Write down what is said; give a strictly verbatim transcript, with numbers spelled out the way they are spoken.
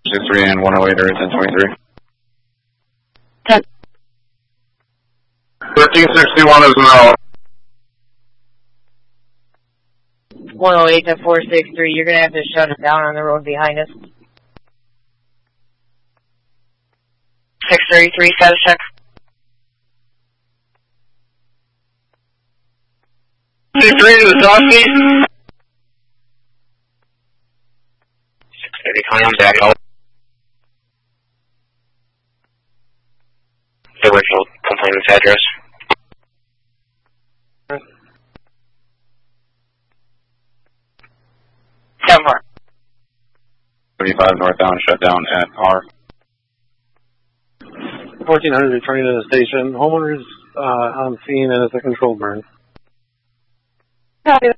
six three and one oh eight or ten twenty-three. ten. thirteen sixty-one is now. one oh eight to four six three, you're going to have to shut it down on the road behind us. six thirty-three, status check. six three to the southeast. six thirty, calling back out. The original complainant's address. ten four. thirty-five northbound, shut down at R. fourteen hundred returning to the station. Homeowners uh, on scene and it's a controlled burn. Copy.